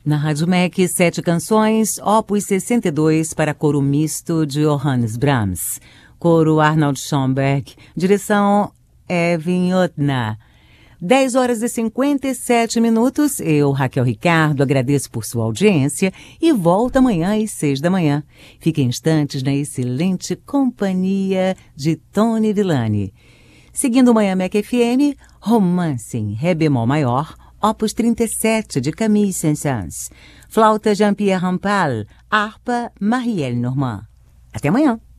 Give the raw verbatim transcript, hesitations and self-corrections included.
Na Rádio M E C, sete canções, opus sessenta e dois para coro misto de Johannes Brahms. Coro Arnold Schoenberg, direção Evin Otna. dez horas e cinquenta e sete minutos, eu, Raquel Ricardo, agradeço por sua audiência e volto amanhã às seis da manhã. Fique em instantes na excelente companhia de Tony Villani. Seguindo Manhã M E C F M, Romance em Ré bemol maior, opus trinta e sete de Camille Saint-Saëns. Flauta Jean-Pierre Rampal, harpa Marielle Normand. Até amanhã.